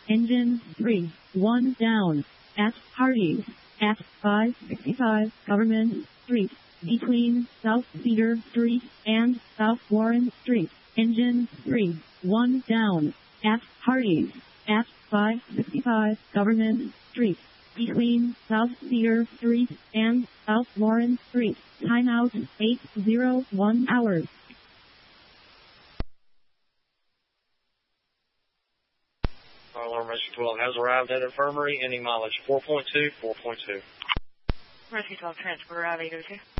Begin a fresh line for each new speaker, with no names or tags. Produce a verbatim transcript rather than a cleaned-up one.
Engine three, one down. At Hardee's, at five sixty-five Government Street, between South Cedar Street and South Warren Street. Engine three, one down. At Hardee's, at five sixty-five Government Street, between South Cedar Street and South Warren Street. Timeout eight oh one hours.
Alarm Rescue twelve has arrived at infirmary, ending mileage four point two, four point two.
Rescue twelve, transport arrive eight oh two.